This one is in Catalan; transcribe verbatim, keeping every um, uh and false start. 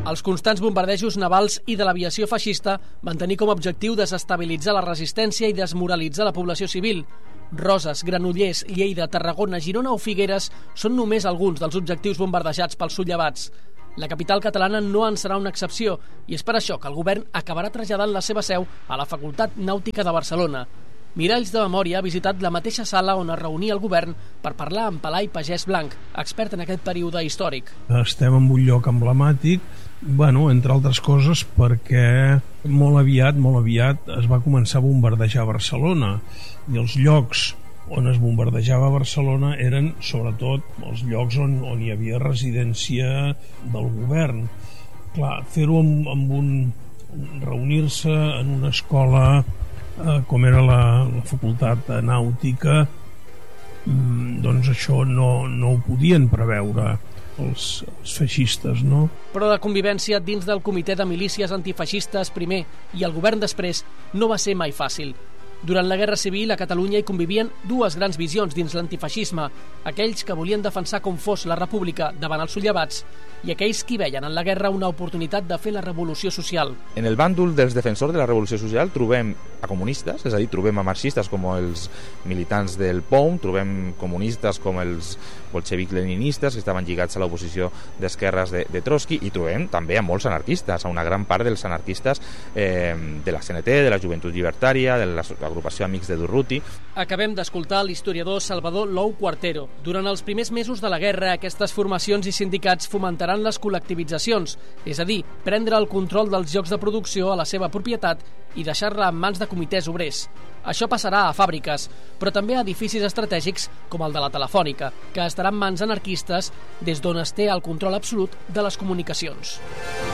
Els constants bombardejos navals i de l'aviació feixista van tenir com a objectiu desestabilitzar la resistència i desmoralitzar la població civil. Roses, Granollers, Lleida, Tarragona, Girona o Figueres són només alguns dels objectius bombardejats pels subllevats. La capital catalana no en serà una excepció i és per això que el govern acabarà traslladant la seva seu a la Facultat Nàutica de Barcelona. Miralls de Memòria ha visitat la mateixa sala on es reunia el govern per parlar amb Pelai Pagès Blanc, expert en aquest període històric. Estem en un lloc emblemàtic, bueno, entre altres coses perquè molt aviat, molt aviat es va començar a bombardejar Barcelona i els llocs on es bombardejava Barcelona eren sobretot els llocs on, on hi havia residència del govern. Clar, fer-ho amb, amb un... reunir-se en una escola eh, com era la, la facultat nàutica, doncs això no, no ho podien preveure els, els feixistes, no? Però la convivència dins del comitè de milícies antifeixistes primer i el govern després no va ser mai fàcil. Durant la Guerra Civil a Catalunya hi convivien dues grans visions dins l'antifeixisme, aquells que volien defensar com fos la república davant els subllevats i aquells que veien en la guerra una oportunitat de fer la revolució social. En el bàndol dels defensors de la revolució social trobem a comunistes, és a dir, trobem a marxistes com els militants del P O M, trobem comunistes com els bolxevic-leninistes que estaven lligats a l'oposició d'esquerres de, de Trotsky, i trobem també a molts anarquistes, a una gran part dels anarquistes eh, de la C N T, de la Joventut Llibertària, de l'agrupació Amics de Durruti. Acabem d'escoltar l'historiador Salvador Lou Quartero. Durant els primers mesos de la guerra, aquestes formacions i sindicats fomentaran les col·lectivitzacions, és a dir, prendre el control dels llocs de producció a la seva propietat i deixar-la en mans de comitès obrers. Això passarà a fàbriques, però també a edificis estratègics com el de la Telefònica, que estarà en mans anarquistes des d'on es té el control absolut de les comunicacions.